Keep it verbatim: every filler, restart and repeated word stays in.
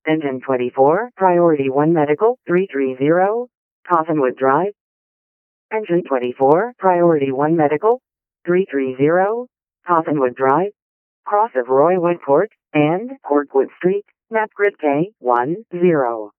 Engine twenty-four, Priority one Medical, three three zero, Cottonwood Drive. Engine twenty-four, Priority one Medical, three three zero, Cottonwood Drive, cross of Roywood Court and Corkwood Street, Napgrid K one zero.